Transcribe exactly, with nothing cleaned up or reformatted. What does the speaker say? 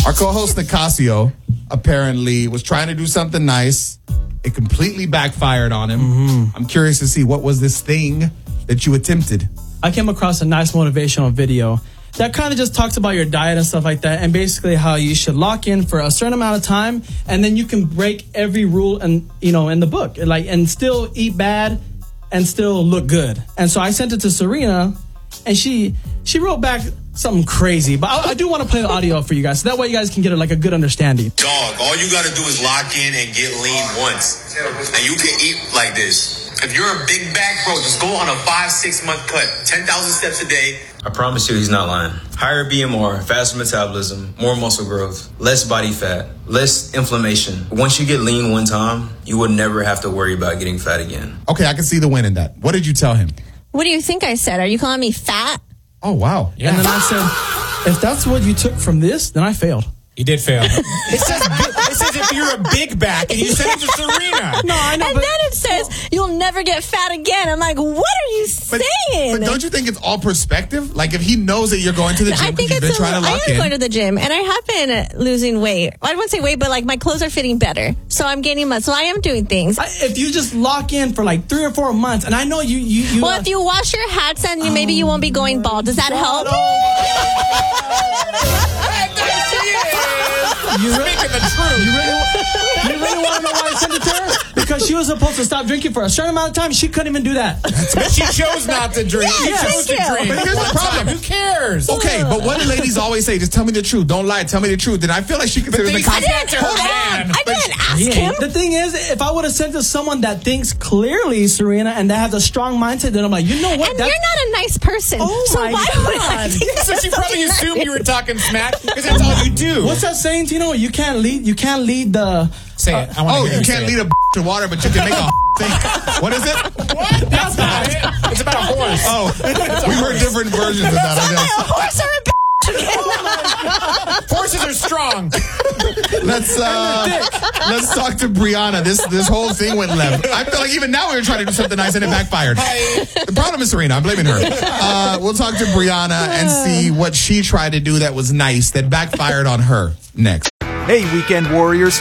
Our co-host Nicasio apparently was trying to do something nice. It completely backfired on him. Mm-hmm. I'm curious to see, what was this thing that you attempted? I came across a nice motivational video that kind of just talks about your diet and stuff like that, and basically how you should lock in for a certain amount of time, and then you can break every rule and you know in the book, like and still eat bad and still look good. And so I sent it to Serena, and she she wrote back something crazy. But I, I do want to play the audio for you guys, so that way you guys can get a, like a good understanding. Dog, all you gotta do is lock in and get lean once, and you can eat like this. If you're a big back, bro, just go on a five, six month cut, ten thousand steps a day. I promise you he's not lying. Higher B M R, faster metabolism, more muscle growth, less body fat, less inflammation. Once you get lean one time, you would never have to worry about getting fat again. Okay, I can see the win in that. What did you tell him? What do you think I said? Are you calling me fat? Oh, wow. Yeah. And then I said, if that's what you took from this, then I failed. You did fail. It says, it says if you're a big back, and you said it to Serena. No, I know. And but, then it says you'll never get fat again. I'm like, what are you But, saying? but don't you think it's all perspective? Like, if he knows that you're going to the gym, I think you've it's been a trying little, to lock I am in. going to the gym, and I have been losing weight. I wouldn't say weight, but like my clothes are fitting better, so I'm gaining muscle. I am doing things. I, if you just lock in for like three or four months, and I know you, you, you well, uh, if you wash your hats, and you, maybe you won't be going bald. Does that help? You really, Speaking the truth. You really, you really want to know why I sent it to her? Because she was supposed to stop drinking for a certain amount of time. She couldn't even do that. But she chose not to drink. She Yes, chose to thank you. drink. But here's the problem. Who cares? Okay, but what do ladies always say? Just tell me the truth. Don't lie. Tell me the truth. And I feel like she considers they the said that to her Hold man. on. I didn't ask Yeah. him. The thing is, if I would have sent to someone that thinks clearly, Serena, and that has a strong mindset, then I'm like, you know what? And That's- you're not a nice person. Oh so my why God. would I think So she probably that's assumed you were nice? talking smack because that's all you do. What's that saying, Tino? You can't lead. You can't lead the. Say it. I want Oh, to hear you you can't say lead it. a to water, but you can make a think. What is it? What? That's not it. It's about a horse. Oh, we heard different versions of that. I guess. A horse or a b- Horses are strong. Let's uh, let's talk to Brianna. This this whole thing went left. I feel like even now we were trying to do something nice and it backfired. The problem is Serena. I'm blaming her. Uh, we'll talk to Brianna and see what she tried to do that was nice that backfired on her. Next. Hey, weekend warriors.